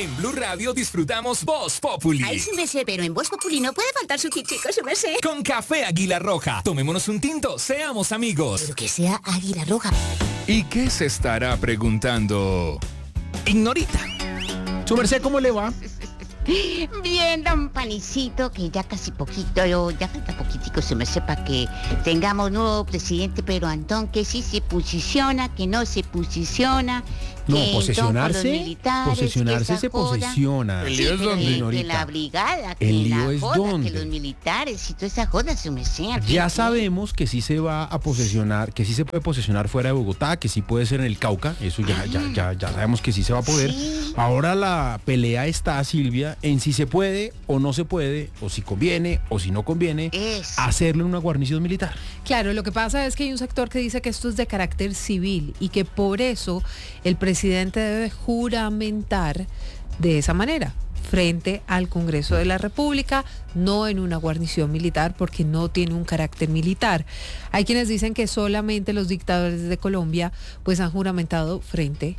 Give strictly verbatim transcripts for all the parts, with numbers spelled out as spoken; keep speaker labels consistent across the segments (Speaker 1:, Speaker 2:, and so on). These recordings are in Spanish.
Speaker 1: En Blue Radio disfrutamos Voz Populi.
Speaker 2: Ay, su merced, pero en Voz Populi no puede faltar su tintico, su merced.
Speaker 1: Con café Águila Roja. Tomémonos un tinto, seamos amigos.
Speaker 2: Pero que sea Águila Roja.
Speaker 1: ¿Y qué se estará preguntando Ignorita?
Speaker 3: Su merced, ¿cómo le va?
Speaker 2: Bien, don Panicito, que ya casi poquito, yo, ya falta poquitico, se me sepa que tengamos nuevo presidente, pero Antón, que sí se posiciona, que no se posiciona.
Speaker 3: No,
Speaker 2: que
Speaker 3: posesionarse, posesionarse se posesiona.
Speaker 2: El lío es donde. Que la brigada, que
Speaker 3: el lío
Speaker 2: la
Speaker 3: es
Speaker 2: joda,
Speaker 3: donde.
Speaker 2: que los militares y toda esa joda, se me sea.
Speaker 3: Ya sabemos que sí se va a posesionar, que sí se puede posesionar fuera de Bogotá, que sí puede ser en el Cauca, eso ya, ya, ya, ya sabemos que sí se va a poder.
Speaker 2: Sí.
Speaker 3: Ahora la pelea está, Silvia, en si se puede o no se puede, o si conviene o si no conviene,
Speaker 2: Es.
Speaker 3: hacerlo en una guarnición militar.
Speaker 4: Claro, lo que pasa es que hay un sector que dice que esto es de carácter civil y que por eso el presidente debe juramentar de esa manera frente al Congreso de la República, no en una guarnición militar porque no tiene un carácter militar. Hay quienes dicen que solamente los dictadores de Colombia pues han juramentado frente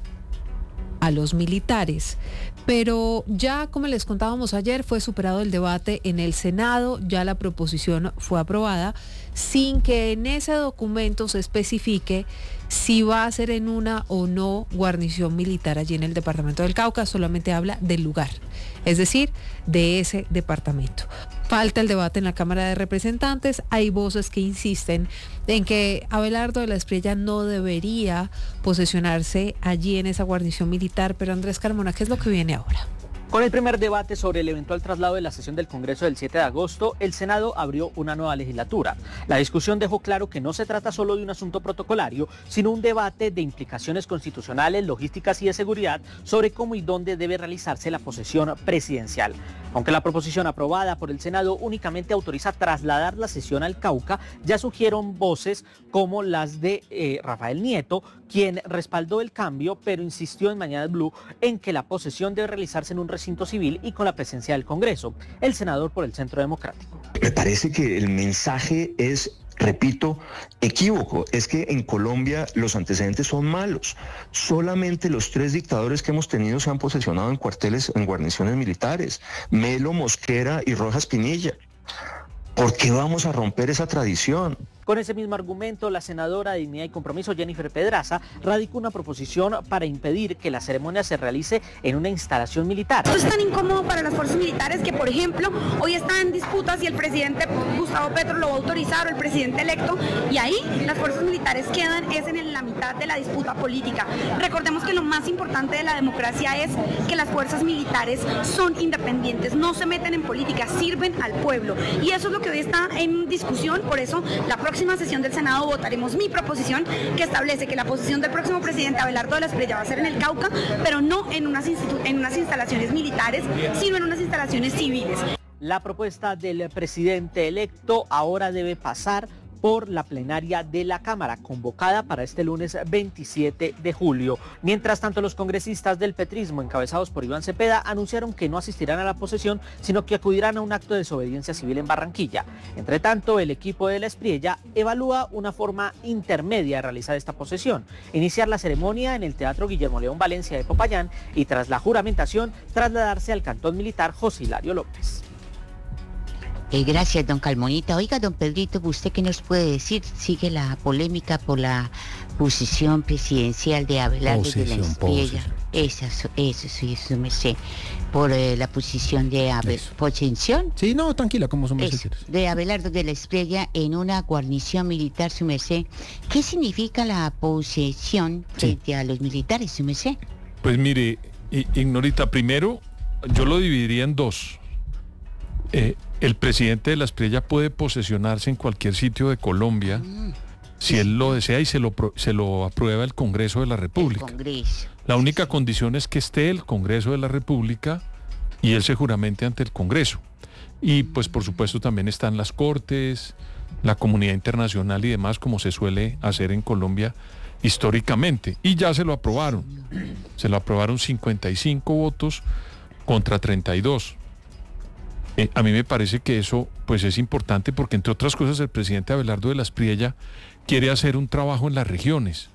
Speaker 4: a los militares. Pero ya, como les contábamos ayer, fue superado el debate en el Senado, ya la proposición fue aprobada, sin que en ese documento se especifique si va a ser en una o no guarnición militar allí en el departamento del Cauca, solamente habla del lugar, es decir, de ese departamento. Falta el debate en la Cámara de Representantes, hay voces que insisten en que Abelardo de la Espriella no debería posesionarse allí en esa guarnición militar, pero Andrés Carmona, ¿qué es lo que viene ahora?
Speaker 5: Con el primer debate sobre el eventual traslado de la sesión del Congreso del siete de agosto, el Senado abrió una nueva legislatura. La discusión dejó claro que no se trata solo de un asunto protocolario, sino un debate de implicaciones constitucionales, logísticas y de seguridad sobre cómo y dónde debe realizarse la posesión presidencial. Aunque la proposición aprobada por el Senado únicamente autoriza trasladar la sesión al Cauca, ya surgieron voces como las de eh, Rafael Nieto, quien respaldó el cambio, pero insistió en Mañanas Blue en que la posesión debe realizarse en un recinto civil y con la presencia del Congreso. El senador por el Centro Democrático.
Speaker 6: Me parece que el mensaje es, repito, equívoco. Es que en Colombia los antecedentes son malos. Solamente los tres dictadores que hemos tenido se han posesionado en cuarteles, en guarniciones militares. Melo, Mosquera y Rojas Pinilla. ¿Por qué vamos a romper esa tradición?
Speaker 5: Con ese mismo argumento, la senadora de Dignidad y Compromiso, Jennifer Pedraza, radicó una proposición para impedir que la ceremonia se realice en una instalación militar.
Speaker 7: Esto es tan incómodo para las fuerzas militares que, por ejemplo, hoy está en disputa si el presidente Gustavo Petro lo va a autorizar o el presidente electo, y ahí las fuerzas militares quedan es en la mitad de la disputa política. Recordemos que lo más importante de la democracia es que las fuerzas militares son independientes, no se meten en política, sirven al pueblo, y eso es lo que hoy está en discusión. Por eso la próxima sesión del Senado votaremos mi proposición que establece que la posesión del próximo presidente Abelardo de la Espriella va a ser en el Cauca, pero no en unas, en unas instalaciones militares, sino en unas instalaciones civiles.
Speaker 5: La propuesta del presidente electo ahora debe pasar por la plenaria de la Cámara, convocada para este lunes veintisiete de julio. Mientras tanto, los congresistas del petrismo, encabezados por Iván Cepeda, anunciaron que no asistirán a la posesión, sino que acudirán a un acto de desobediencia civil en Barranquilla. Entre tanto, el equipo de la Espriella evalúa una forma intermedia de realizar esta posesión: iniciar la ceremonia en el Teatro Guillermo León Valencia de Popayán y, tras la juramentación, trasladarse al cantón militar José Hilario López.
Speaker 2: Eh, gracias, don Calmonita. Oiga, don Pedrito, ¿usted qué nos puede decir? Sigue la polémica por la posición presidencial de Abelardo de la Espriella. Eso, eso, sí, eso me sé. Por eh, la posición de Abelardo. ¿Posesión?
Speaker 3: Sí, no, tranquila, como su merced quiere.
Speaker 2: De Abelardo de la Espriella en una guarnición militar, su merced. ¿Qué significa la posesión frente sí. a los militares, su merced?
Speaker 8: Pues mire, Ignorita, primero yo lo dividiría en dos. Eh, el presidente de la Espriella puede posesionarse en cualquier sitio de Colombia mm. si él lo desea y se lo, se lo aprueba el Congreso de la República.
Speaker 2: El Congreso.
Speaker 8: La única condición es que esté el Congreso de la República y él se juramente ante el Congreso. Y pues por supuesto también están las Cortes, la comunidad internacional y demás, como se suele hacer en Colombia históricamente. Y ya se lo aprobaron. Se lo aprobaron cincuenta y cinco votos contra treinta y dos. Eh, a mí me parece que eso pues es importante porque, entre otras cosas, el presidente Abelardo de la Espriella quiere hacer un trabajo en las regiones,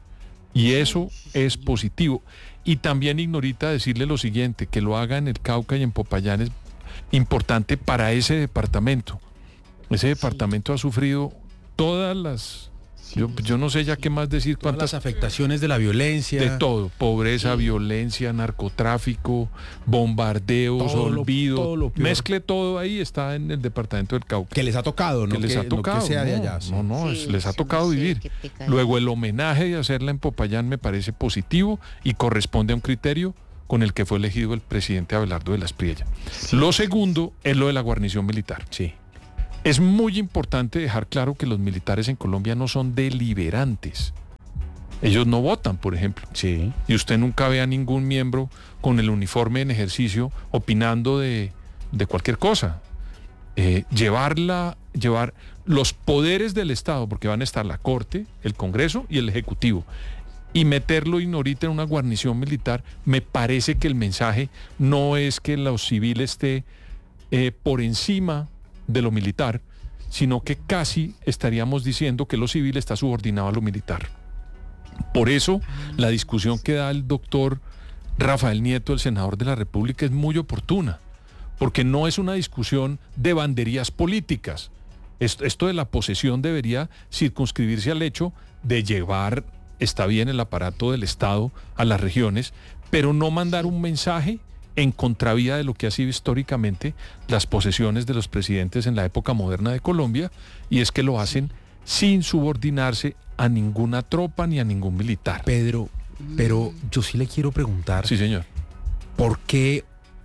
Speaker 8: Y eso es positivo. Y también, Ignorita, decirle lo siguiente, que lo haga en el Cauca y en Popayán es importante para ese departamento. Ese departamento ha sufrido todas las... Yo, yo no sé ya qué más decir.
Speaker 3: Todas las afectaciones de la violencia.
Speaker 8: De todo, pobreza, sí. violencia, narcotráfico, bombardeos, todo olvido. Lo, todo lo Mezcle todo ahí, está en el departamento del Cauca.
Speaker 3: Que les ha tocado, ¿no?
Speaker 8: Que les
Speaker 3: que,
Speaker 8: ha tocado.
Speaker 3: No, que sea de allá,
Speaker 8: no, no, no sí, les ha tocado vivir. Luego el homenaje de hacerla en Popayán me parece positivo y corresponde a un criterio con el que fue elegido el presidente Abelardo de la Espriella. Sí. Lo segundo es lo de la guarnición militar.
Speaker 3: Sí.
Speaker 8: Es muy importante dejar claro que los militares en Colombia no son deliberantes. Ellos no votan, por ejemplo.
Speaker 3: Sí.
Speaker 8: Y usted nunca ve a ningún miembro con el uniforme en ejercicio opinando de, de cualquier cosa. Eh, llevarla, llevar los poderes del Estado, porque van a estar la Corte, el Congreso y el Ejecutivo, y meterlo, Ignorita, en una guarnición militar, me parece que el mensaje no es que los civiles esté eh, por encima de lo militar, sino que casi estaríamos diciendo que lo civil está subordinado a lo militar. Por eso, la discusión que da el doctor Rafael Nieto, el senador de la República, es muy oportuna, porque no es una discusión de banderías políticas. Esto, esto de la posesión debería circunscribirse al hecho de llevar, está bien, el aparato del Estado a las regiones, pero no mandar un mensaje en contravía de lo que ha sido históricamente las posesiones de los presidentes en la época moderna de Colombia, y es que lo hacen sin subordinarse a ninguna tropa ni a ningún militar.
Speaker 3: Pedro, pero yo sí le quiero preguntar.
Speaker 8: Sí, señor.
Speaker 3: ¿Por qué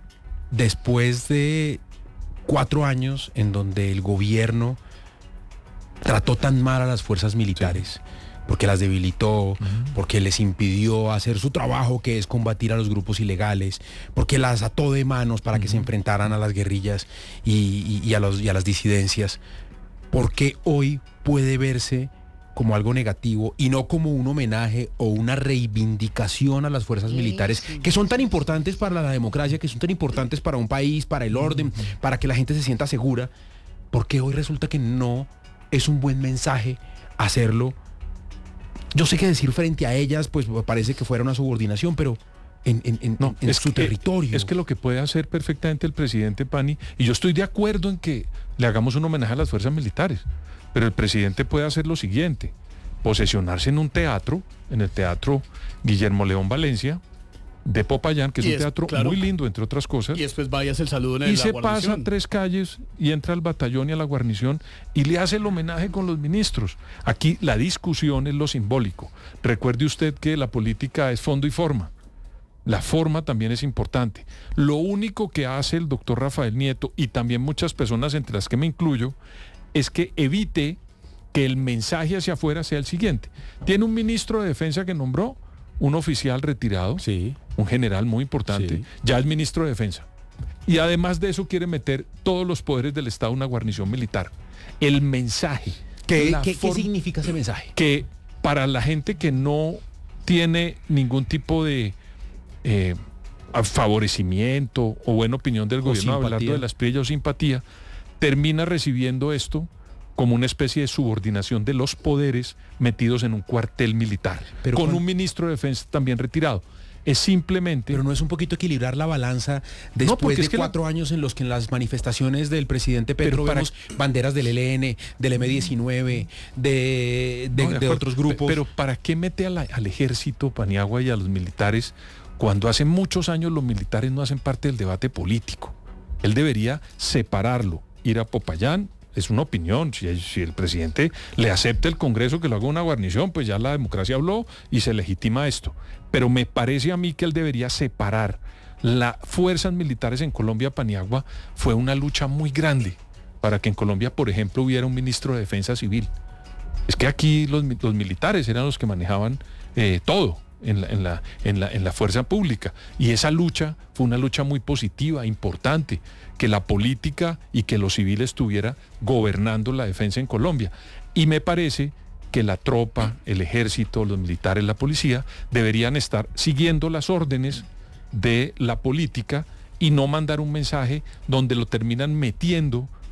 Speaker 3: después de cuatro años en donde el gobierno trató tan mal a las fuerzas militares, sí, porque las debilitó, uh-huh, porque les impidió hacer su trabajo, que es combatir a los grupos ilegales, porque las ató de manos para, uh-huh, que se enfrentaran a las guerrillas y, y, y, a los, y a las disidencias, ¿por qué hoy puede verse como algo negativo y no como un homenaje o una reivindicación a las fuerzas sí, militares, sí, que son tan importantes para la democracia, que son tan importantes para un país, para el orden, uh-huh, para que la gente se sienta segura? ¿Por qué hoy resulta que no es un buen mensaje hacerlo? Yo sé que decir frente a ellas, pues parece que fuera una subordinación, pero en, en, en,
Speaker 8: no,
Speaker 3: en
Speaker 8: es
Speaker 3: su
Speaker 8: que,
Speaker 3: territorio.
Speaker 8: Es que lo que puede hacer perfectamente el presidente, Pani, y yo estoy de acuerdo en que le hagamos un homenaje a las fuerzas militares, pero el presidente puede hacer lo siguiente: posesionarse en un teatro, en el Teatro Guillermo León Valencia, de Popayán, que es y un es, teatro claro, muy lindo, entre otras cosas.
Speaker 9: Y después vaya a hacer el saludo en el
Speaker 8: Y se pasa tres calles y entra al batallón y a la guarnición y le hace el homenaje con los ministros. Aquí la discusión es lo simbólico. Recuerde usted que la política es fondo y forma. La forma también es importante. Lo único que hace el doctor Rafael Nieto, y también muchas personas entre las que me incluyo, es que evite que el mensaje hacia afuera sea el siguiente. Tiene un ministro de Defensa que nombró un oficial retirado,
Speaker 3: sí,
Speaker 8: un general muy importante, sí, ya es ministro de Defensa. Y además de eso quiere meter todos los poderes del Estado en una guarnición militar. El mensaje.
Speaker 3: ¿Qué, ¿qué, ¿qué significa ese mensaje?
Speaker 8: Que para la gente que no tiene ningún tipo de eh, favorecimiento o buena opinión del gobierno, hablando de la Espriella o simpatía, termina recibiendo esto como una especie de subordinación de los poderes metidos en un cuartel militar, pero con cuando... un ministro de Defensa también retirado. Es simplemente...
Speaker 3: Pero no es un poquito equilibrar la balanza después no, de cuatro la... años en los que en las manifestaciones del presidente Petro para... vemos banderas del E L N, del eme diecinueve, de, de, no, de, de otros grupos.
Speaker 8: Pero ¿para qué mete a la, al ejército, Paniagua, y a los militares cuando hace muchos años los militares no hacen parte del debate político? Él debería separarlo, ir a Popayán. Es una opinión, si, si el presidente le acepta el Congreso que lo haga una guarnición, pues ya la democracia habló y se legitima esto. Pero me parece a mí que él debería separar. Las fuerzas militares en Colombia, Paniagua, fue una lucha muy grande para que en Colombia, por ejemplo, hubiera un ministro de Defensa Civil. Es que aquí los, los militares eran los que manejaban eh, todo en la, en, la, en, la, en la fuerza pública. Y esa lucha fue una lucha muy positiva, importante, que la política y que los civiles estuviera gobernando la defensa en Colombia. Y me parece que la tropa, el ejército, los militares, la policía, deberían estar siguiendo las órdenes de la política y no mandar un mensaje donde lo terminan metiendo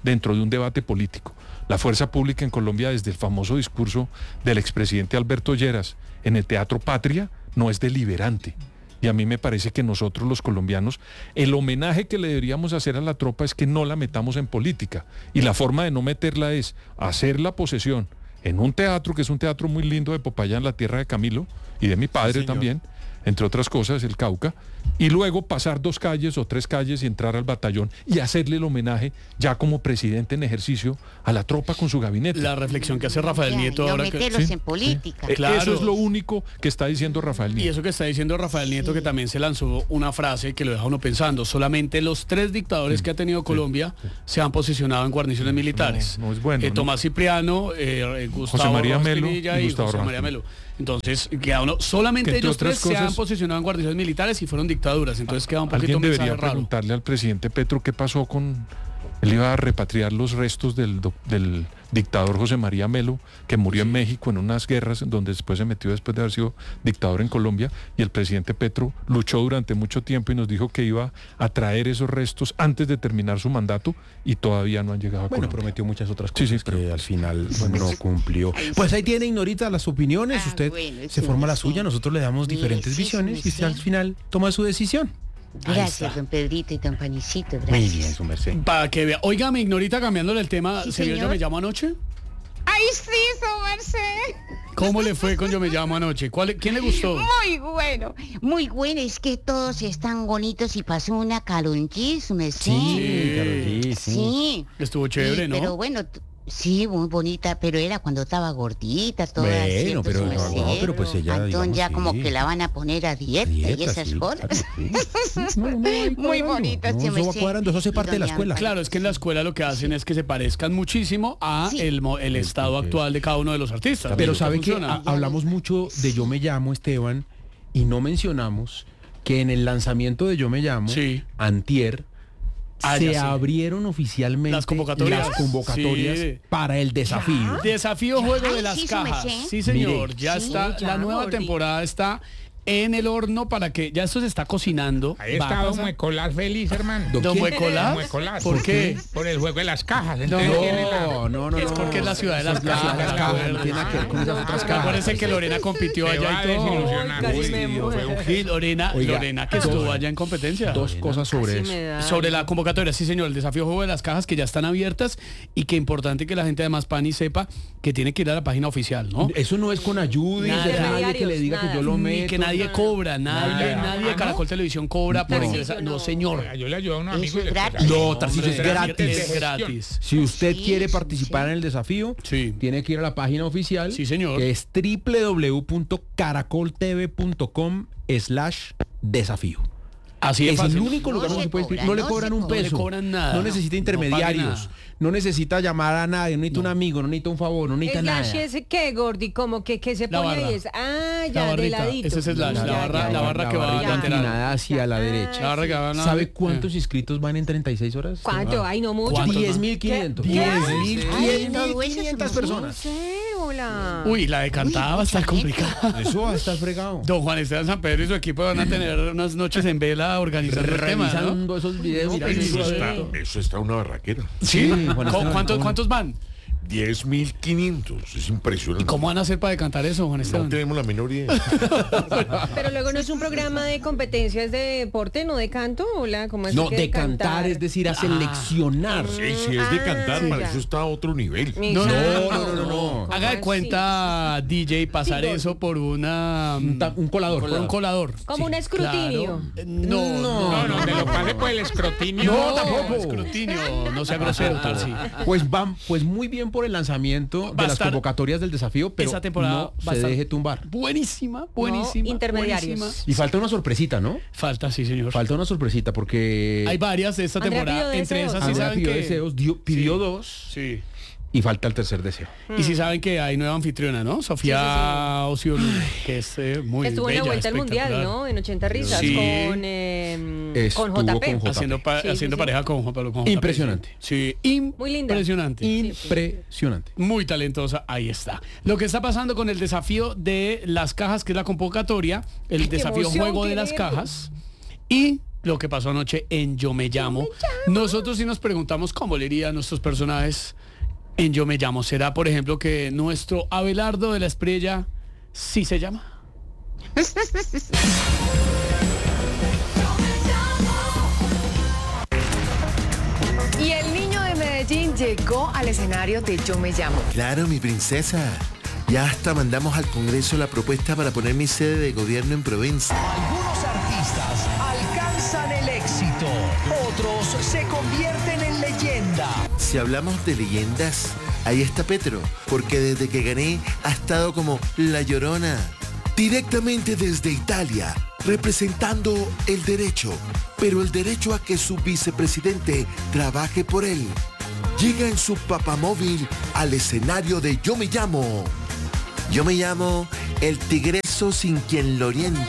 Speaker 8: dentro de un debate político. La fuerza pública en Colombia, desde el famoso discurso del expresidente Alberto Lleras en el Teatro Patria, no es deliberante. Y a mí me parece que nosotros los colombianos, el homenaje que le deberíamos hacer a la tropa es que no la metamos en política. Y la forma de no meterla es hacer la posesión en un teatro, que es un teatro muy lindo de Popayán, la tierra de Camilo, y de mi padre sí, también, entre otras cosas, el Cauca, y luego pasar dos calles o tres calles y entrar al batallón y hacerle el homenaje ya como presidente en ejercicio a la tropa con su gabinete.
Speaker 9: La reflexión que hace Rafael
Speaker 2: Ya,
Speaker 9: Nieto
Speaker 2: no
Speaker 9: ahora que
Speaker 2: meterlos
Speaker 8: sí,
Speaker 2: en política.
Speaker 8: Eh,
Speaker 9: Claro.
Speaker 8: Eso es lo único que está diciendo Rafael Nieto.
Speaker 9: Y eso que está diciendo Rafael Nieto, que también se lanzó una frase que lo deja uno pensando, solamente los tres dictadores sí, que ha tenido Colombia sí, sí. se han posicionado en guarniciones militares.
Speaker 8: No, no es bueno.
Speaker 9: Eh,
Speaker 8: ¿no?
Speaker 9: Tomás Cipriano, eh, Gustavo
Speaker 8: José María
Speaker 9: Rojas
Speaker 8: Melo
Speaker 9: Pinilla
Speaker 8: y
Speaker 9: y
Speaker 8: Gustavo
Speaker 9: José
Speaker 8: Rojas
Speaker 9: María
Speaker 8: Pinilla.
Speaker 9: Melo. Entonces, queda uno, solamente
Speaker 8: Que
Speaker 9: ellos
Speaker 8: entre
Speaker 9: tres
Speaker 8: otras
Speaker 9: se han
Speaker 8: cosas-
Speaker 9: posicionado en guarniciones militares y fueron dictaduras. Entonces queda un poquito
Speaker 8: Alguien
Speaker 9: un
Speaker 8: debería
Speaker 9: mensaje raro.
Speaker 8: preguntarle al presidente Petro qué pasó con... Él iba a repatriar los restos del, doc- del dictador José María Melo, que murió en México en unas guerras, donde después se metió después de haber sido dictador en Colombia, y el presidente Petro luchó durante mucho tiempo y nos dijo que iba a traer esos restos antes de terminar su mandato, y todavía no han llegado a
Speaker 3: Bueno,
Speaker 8: Colombia.
Speaker 3: prometió muchas otras
Speaker 8: Sí,
Speaker 3: cosas
Speaker 8: sí,
Speaker 3: que
Speaker 8: pero-
Speaker 3: al final no cumplió. Pues ahí tiene, Ignorita, las opiniones.
Speaker 2: Ah,
Speaker 3: Usted
Speaker 2: bueno,
Speaker 3: se
Speaker 2: sí,
Speaker 3: forma la
Speaker 2: sí.
Speaker 3: suya, nosotros le damos
Speaker 2: Sí,
Speaker 3: diferentes
Speaker 2: sí,
Speaker 3: visiones
Speaker 2: sí,
Speaker 3: y usted al
Speaker 2: sí.
Speaker 3: final toma su decisión. Ahí
Speaker 2: Gracias,
Speaker 3: está.
Speaker 2: don Pedrito y don Panicito,
Speaker 3: Muy
Speaker 2: gracias.
Speaker 3: bien, su merced.
Speaker 9: Para que vea. Oiga, me Ignorita, cambiándole el tema,
Speaker 2: Sí,
Speaker 9: ¿se vio Yo
Speaker 2: señor.
Speaker 9: Me Llamo Anoche?
Speaker 10: Ay, sí, su merced.
Speaker 9: ¿Cómo le fue con Yo Me Llamo Anoche? ¿Cuál, ¿Quién le gustó?
Speaker 10: Muy bueno.
Speaker 2: Muy bueno, es que todos están bonitos y pasó una calonchis, me sé.
Speaker 3: Sí, Karol G, sí.
Speaker 2: Sí.
Speaker 9: Estuvo chévere,
Speaker 2: Sí,
Speaker 9: ¿no?
Speaker 2: Pero bueno, t- sí, muy bonita, pero era cuando estaba gordita, toda
Speaker 3: Bueno,
Speaker 2: haciendo
Speaker 3: pero
Speaker 2: su
Speaker 3: no,
Speaker 2: merced.
Speaker 3: no, pero pues ella,
Speaker 2: Antón
Speaker 3: digamos,
Speaker 2: ya
Speaker 3: sí.
Speaker 2: como que la van a poner a dieta, y
Speaker 3: Dieta,
Speaker 2: esas
Speaker 3: sí,
Speaker 2: cosas.
Speaker 3: claro, sí. No, no, ahí
Speaker 10: Muy
Speaker 3: cuadrando.
Speaker 10: bonita,
Speaker 3: No,
Speaker 2: se
Speaker 3: eso
Speaker 2: me
Speaker 3: va
Speaker 2: sé.
Speaker 3: cuadrando, eso hace parte de la
Speaker 2: Doña
Speaker 3: escuela.
Speaker 9: Claro, es que en la escuela lo que hacen es que se parezcan muchísimo a
Speaker 2: Sí.
Speaker 9: el, mo- el estado
Speaker 3: porque-
Speaker 9: actual de cada uno de los artistas.
Speaker 3: Pero
Speaker 9: Eso
Speaker 3: sabe que
Speaker 9: funciona.
Speaker 3: a- hablamos mucho de Yo Me Llamo, Esteban, y no mencionamos que en el lanzamiento de Yo Me Llamo,
Speaker 9: Sí.
Speaker 3: antier,
Speaker 9: Ah,
Speaker 3: se
Speaker 9: ya sé.
Speaker 3: abrieron oficialmente
Speaker 9: Las convocatorias.
Speaker 3: las convocatorias
Speaker 9: Sí.
Speaker 3: para el desafío.
Speaker 9: Desafío Juego
Speaker 2: Ay,
Speaker 9: de las
Speaker 2: sí, se me
Speaker 9: Cajas.
Speaker 2: sé.
Speaker 9: Sí, señor.
Speaker 3: Mire.
Speaker 9: ya
Speaker 2: Sí,
Speaker 9: está,
Speaker 4: ya,
Speaker 9: la nueva
Speaker 4: Gordi.
Speaker 9: temporada está en el horno para que, ya esto se está cocinando.
Speaker 11: Ahí
Speaker 9: Va a
Speaker 11: está Don
Speaker 9: pasar-
Speaker 11: Muecolás feliz, hermano.
Speaker 3: Don
Speaker 9: Don
Speaker 3: ¿Quién?
Speaker 9: Muecolás.
Speaker 11: Muecolás.
Speaker 9: ¿Por qué?
Speaker 11: Por el juego de las cajas.
Speaker 3: No,
Speaker 11: Entonces tiene la-
Speaker 3: no, no, no.
Speaker 9: Es porque es la ciudad de las
Speaker 3: Es la ciudad de las
Speaker 9: cajas,
Speaker 3: cajas, no tiene nada que ver con esas otras cajas.
Speaker 9: Acuérdense que Lorena compitió
Speaker 11: Se
Speaker 9: allá
Speaker 11: va a
Speaker 9: y todo.
Speaker 11: desilusionar.
Speaker 4: Casi
Speaker 11: Uy,
Speaker 4: me
Speaker 11: Dios,
Speaker 4: muero.
Speaker 11: fue un
Speaker 9: Sí, Lorena,
Speaker 3: Oiga,
Speaker 9: Lorena que estuvo allá en competencia.
Speaker 3: Dos cosas sobre
Speaker 4: Casi
Speaker 3: eso.
Speaker 4: me da.
Speaker 9: Sobre la convocatoria, sí señor, el desafío Juego de las Cajas que ya están abiertas y que importante que la gente de Más Pani sepa que tiene que ir a la página oficial, ¿no?
Speaker 3: Eso no es con ayuda,
Speaker 9: Nada.
Speaker 3: nadie que le diga que yo lo
Speaker 9: Ni
Speaker 3: meto.
Speaker 9: que nadie cobra, nadie,
Speaker 11: Nada.
Speaker 9: nadie de
Speaker 11: Ah,
Speaker 9: Caracol
Speaker 11: ¿no?
Speaker 9: Televisión cobra por
Speaker 3: No.
Speaker 9: ingresar. No, señor.
Speaker 11: Oiga, yo le ayudo a unos amigos.
Speaker 2: Eso
Speaker 11: y
Speaker 2: es
Speaker 11: les-
Speaker 2: gratis.
Speaker 3: No, Tarcisio, es
Speaker 9: Hombre,
Speaker 3: gratis.
Speaker 9: Es gratis.
Speaker 3: Si usted
Speaker 2: Sí,
Speaker 3: quiere
Speaker 2: sí,
Speaker 3: participar
Speaker 2: sí.
Speaker 3: en el desafío,
Speaker 9: Sí.
Speaker 3: tiene que ir a la página oficial,
Speaker 9: Sí, señor.
Speaker 3: que es doble u doble u doble u punto caracoltv punto com slash desafío.
Speaker 9: Así es
Speaker 3: Es el
Speaker 9: fácil.
Speaker 3: único lugar
Speaker 2: No
Speaker 3: donde
Speaker 2: se
Speaker 3: se puede inscribir.
Speaker 2: cobra,
Speaker 3: No le
Speaker 2: no
Speaker 3: cobran
Speaker 2: se
Speaker 3: un
Speaker 2: cobra.
Speaker 3: peso.
Speaker 9: No le cobran nada.
Speaker 3: No necesita
Speaker 9: No
Speaker 3: intermediarios.
Speaker 9: pague nada.
Speaker 3: No necesita llamar a nadie. No necesita un amigo. No necesita un favor. No necesita
Speaker 4: ¿El
Speaker 3: nada.
Speaker 4: slash ese qué, Gordi? Como que, que se
Speaker 9: La
Speaker 4: pone
Speaker 9: barra.
Speaker 4: ahí es. Ah,
Speaker 9: La
Speaker 4: ya, de
Speaker 9: barrita.
Speaker 4: ladito.
Speaker 9: Ese es slash,
Speaker 4: Ya,
Speaker 9: la
Speaker 4: ya,
Speaker 9: barra-
Speaker 4: ya,
Speaker 9: la
Speaker 4: ya.
Speaker 9: barra que va
Speaker 3: barrita
Speaker 9: lateral.
Speaker 3: inclinada hacia la
Speaker 4: Ah,
Speaker 3: derecha.
Speaker 9: La barra que va a la-
Speaker 3: ¿Sabe
Speaker 9: eh.
Speaker 3: cuántos inscritos van en treinta y seis horas?
Speaker 4: ¿Cuánto? Ay, no mucho.
Speaker 9: ¿Cuánto?
Speaker 3: diez mil quinientos.
Speaker 4: ¿Qué?
Speaker 3: diez mil
Speaker 2: Ay, no, eso es
Speaker 3: quinientas
Speaker 2: mucho.
Speaker 3: personas.
Speaker 4: No sé, hola.
Speaker 9: Uy, la de cantada va a estar complicada.
Speaker 3: Eso va a estar fregado.
Speaker 9: Don Juan Esteban San Pedro y su equipo van a tener unas noches en vela organizando el tema, ¿no?
Speaker 3: Revisando esos videos.
Speaker 9: No,
Speaker 3: mirando
Speaker 9: pero
Speaker 3: eso,
Speaker 9: eso
Speaker 3: a ver.
Speaker 9: está-
Speaker 12: Eso está una barraquera.
Speaker 9: ¿Sí?
Speaker 3: Juan
Speaker 9: ¿Cu-
Speaker 3: Esteban,
Speaker 9: ¿Cuántos,
Speaker 3: ¿cómo?
Speaker 9: ¿Cuántos van?
Speaker 12: diez mil quinientos. Es impresionante.
Speaker 9: ¿Y cómo van a hacer para decantar eso, Juan
Speaker 12: No
Speaker 9: Esteban?
Speaker 12: tenemos la menor idea.
Speaker 4: Pero luego no es un programa de competencias de deporte, no de canto, hola, ¿cómo es
Speaker 3: No,
Speaker 4: que
Speaker 3: de cantar, es decir, a seleccionar.
Speaker 12: Sí, sí, es de
Speaker 4: Ah,
Speaker 12: cantar. Para
Speaker 4: ya.
Speaker 12: eso está a otro nivel.
Speaker 9: No, no,
Speaker 3: No, no, no, no.
Speaker 9: Haga de
Speaker 4: así?
Speaker 9: cuenta, D J, pasar
Speaker 4: Sí,
Speaker 9: eso por una...
Speaker 3: Un, ta- un colador.
Speaker 9: por un colador.
Speaker 4: Como un escrutinio.
Speaker 9: Claro. No,
Speaker 11: No, no, me lo pase por el escrutinio.
Speaker 9: No, tampoco. Escrutinio, no sea grosero, Tarsi.
Speaker 3: Pues van, pues muy bien por el lanzamiento
Speaker 9: Va a
Speaker 3: de las
Speaker 9: estar-
Speaker 3: convocatorias del desafío, pero
Speaker 9: esa temporada
Speaker 3: no
Speaker 9: va a
Speaker 3: se
Speaker 9: estar
Speaker 3: deje tumbar.
Speaker 9: Buenísima, buenísima.
Speaker 4: No, intermediarios.
Speaker 9: buenísima.
Speaker 3: Y falta una sorpresita, ¿no?
Speaker 9: Falta, sí, señor.
Speaker 3: Falta una sorpresita porque
Speaker 9: Hay varias de esta
Speaker 4: Andrea
Speaker 9: temporada.
Speaker 4: pidió
Speaker 9: Entre
Speaker 4: deseos.
Speaker 9: esas sí
Speaker 3: Andrea
Speaker 9: saben
Speaker 3: pidió
Speaker 9: que...
Speaker 3: deseos, dio- pidió
Speaker 9: Sí.
Speaker 3: dos
Speaker 9: Sí.
Speaker 3: y falta el tercer deseo.
Speaker 9: Y sí saben que hay nueva anfitriona, ¿no? Sofía Ociolu, que es eh, muy
Speaker 4: Estuvo en la
Speaker 9: bella,
Speaker 4: vuelta al mundial,
Speaker 9: espectacular.
Speaker 4: ¿no? En ochenta risas
Speaker 9: Sí.
Speaker 4: con, eh,
Speaker 3: Estuvo
Speaker 4: con J P.
Speaker 3: con J P.
Speaker 9: Haciendo, pa-
Speaker 4: Sí, sí,
Speaker 9: haciendo
Speaker 4: sí.
Speaker 9: pareja con Juan Pablo. con J P,
Speaker 3: Impresionante.
Speaker 9: Sí,
Speaker 4: Muy linda.
Speaker 9: impresionante.
Speaker 3: Impresionante.
Speaker 9: Muy talentosa, ahí está. Lo que está pasando con el desafío de las cajas, que es la convocatoria, el
Speaker 4: Qué
Speaker 9: desafío
Speaker 4: emoción,
Speaker 9: juego de
Speaker 4: qué
Speaker 9: las
Speaker 4: nervios.
Speaker 9: cajas, y lo que pasó anoche en Yo Me Llamo. Nosotros sí nos preguntamos cómo le iría a nuestros personajes en Yo Me Llamo. ¿Será, por ejemplo, que nuestro Abelardo de la Espriella sí se llama?
Speaker 13: Y el niño de Medellín llegó al escenario de Yo Me Llamo.
Speaker 14: Claro, mi princesa. Ya hasta mandamos al Congreso la propuesta para poner mi sede de gobierno en Provenza.
Speaker 15: Algunos artistas alcanzan el éxito, otros se convierten en leyenda.
Speaker 14: Si hablamos de leyendas, ahí está Petro, porque desde que gané ha estado como la Llorona. Directamente desde Italia, representando el derecho, pero el derecho a que su vicepresidente trabaje por él. Llega en su papamóvil al escenario de Yo Me Llamo. Yo me llamo el tigreso sin quien lo oriente.